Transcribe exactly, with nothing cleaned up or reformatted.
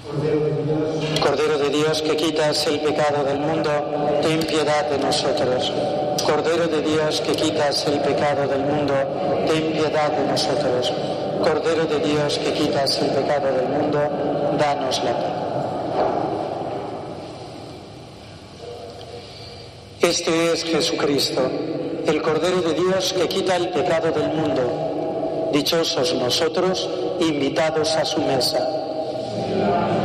Cordero de Dios, que quitas el pecado del mundo, ten piedad de nosotros. Cordero de Dios, que quitas el pecado del mundo, ten piedad de nosotros. Cordero de Dios, que quitas el pecado del mundo, danos la paz. Este es Jesucristo, el Cordero de Dios que quita el pecado del mundo. Dichosos nosotros, invitados a su mesa.